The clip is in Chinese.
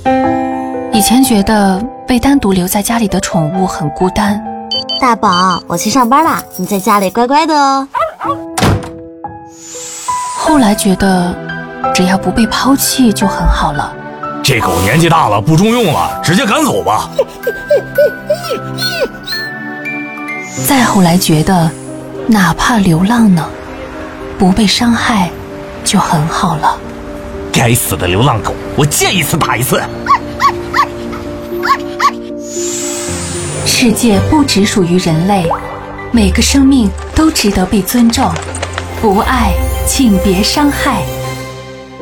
以前觉得被单独留在家里的宠物很孤单。 大宝，我去上班啦，你在家里乖乖的哦。 后来觉得只要不被抛弃就很好了。 这狗年纪大了，不中用了，直接赶走吧。 再后来觉得哪怕流浪呢，不被伤害就很好了。 该死的流浪狗，我见一次打一次。 世界不只属于人类，每个生命都值得被尊重。不爱，请别伤害。